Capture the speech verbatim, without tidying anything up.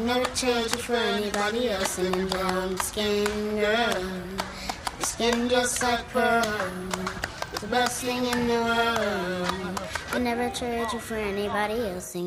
Never trade you for anybody else. And brown skin girl, your skin just like pearl. It's the best thing in the world. I never trade you for anybody else.